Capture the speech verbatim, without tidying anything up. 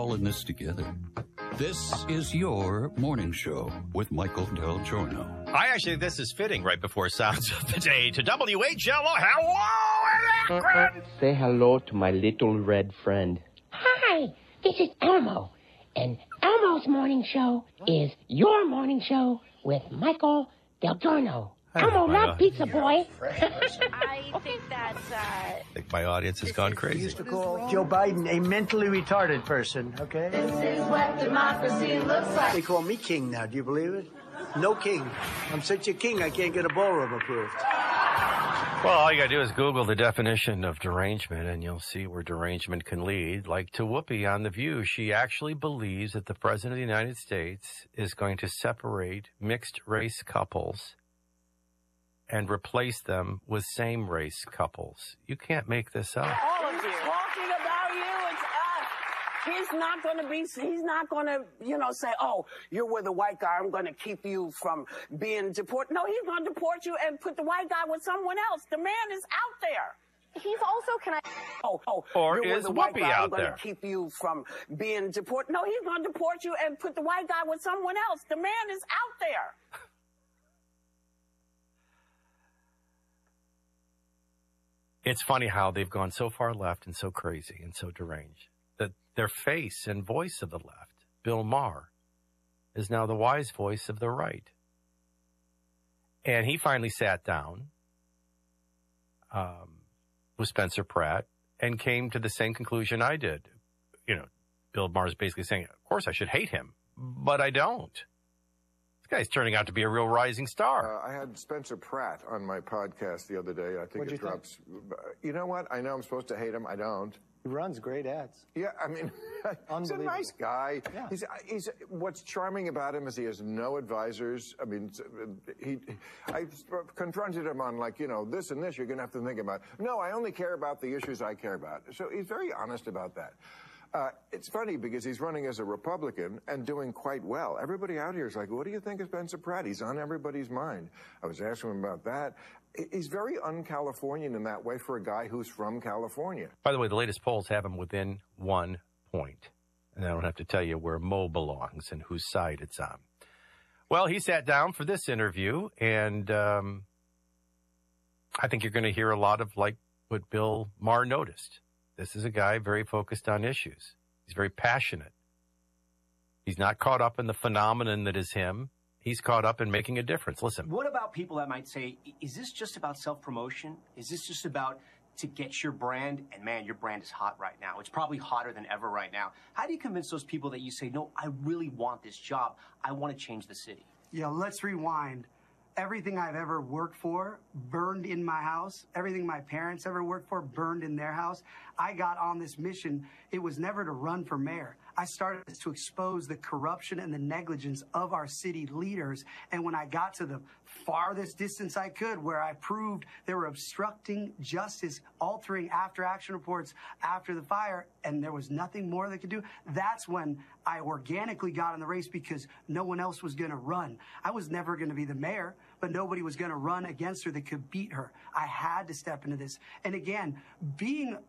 all in this together. This is your morning show with Michael Del Giorno. I actually think this is fitting right before Sounds of the Day to W H L O. Hello, Akron! Say hello to my little red friend. Hi, this is Elmo. And Elmo's morning show is your morning show with Michael Del Giorno. Elmo, not pizza boy. I think that's, uh... I think my audience has gone crazy. Used to call Joe Biden a mentally retarded person, okay? This is what democracy looks like. They call me king now, do you believe it? No king. I'm such a king, I can't get a ballroom approved. Well, all you gotta do is Google the definition of derangement, and you'll see where derangement can lead. Like to Whoopi on The View, she actually believes that the President of the United States is going to separate mixed-race couples and replace them with same-race couples. You can't make this up. All of you. Talking about you, it's us. He's not going to be, he's not going to, you know, say, oh, you're with a white guy, I'm going to keep you from being deported. No, he's going to deport you and put the white guy with someone else. The man is out there. He's also, can I... Oh, oh, or you're is with a white Whoopi guy, out I'm going there? to keep you from being deported. No, he's going to deport you and put the white guy with someone else. The man is out there. It's funny how they've gone so far left and so crazy and so deranged that their face and voice of the left, Bill Maher, is now the wise voice of the right. And he finally sat down um, with Spencer Pratt and came to the same conclusion I did. You know, Bill Maher is basically saying, of course I should hate him, but I don't. This guy's turning out to be a real rising star. Uh, I had Spencer Pratt on my podcast the other day. I think What'd it you drops. Think? You know what? I know I'm supposed to hate him. I don't. He runs great ads. Yeah, I mean, he's a nice guy. Yeah. He's, he's, what's charming about him is he has no advisors. I mean, he, I confronted him on like, you know, this and this you're going to have to think about. No, I only care about the issues I care about. So he's very honest about that. Uh, it's funny because he's running as a Republican and doing quite well. Everybody out here is like, what do you think of Spencer Pratt? He's on everybody's mind. I was asking him about that. He's very un-Californian in that way for a guy who's from California. By the way, the latest polls have him within one point. And I don't have to tell you where Mo belongs and whose side it's on. Well, he sat down for this interview, and um, I think you're going to hear a lot of like what Bill Maher noticed. This is a guy very focused on issues. He's very passionate. He's not caught up in the phenomenon that is him. He's caught up in making a difference. Listen. What about people that might say, is this just about self-promotion? Is this just about to get your brand? And man, your brand is hot right now. It's probably hotter than ever right now. How do you convince those people that you say, no, I really want this job. I want to change the city? Yeah, let's rewind. Everything I've ever worked for burned in my house. Everything my parents ever worked for burned in their house. I got on this mission. It was never to run for mayor. I started to expose the corruption and the negligence of our city leaders. And when I got to the farthest distance I could, where I proved they were obstructing justice, altering after action reports after the fire, and there was nothing more they could do, that's when I organically got in the race because no one else was going to run. I was never going to be the mayor, but nobody was going to run against her that could beat her. I had to step into this. And again, being